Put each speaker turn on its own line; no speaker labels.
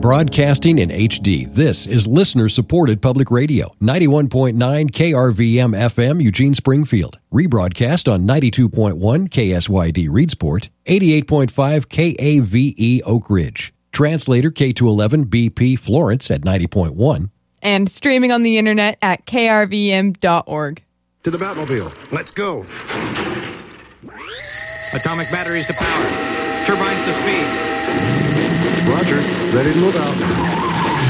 Broadcasting in HD, this is listener-supported public radio. 91.9 KRVM FM, Eugene, Springfield. Rebroadcast on 92.1 KSYD, Reedsport. 88.5 KAVE, Oak Ridge. Translator K211 BP, Florence at 90.1.
And streaming on the internet at krvm.org.
To the Batmobile. Let's go.
Atomic batteries to power. Turbines to speed.
Roger. Ready to move out.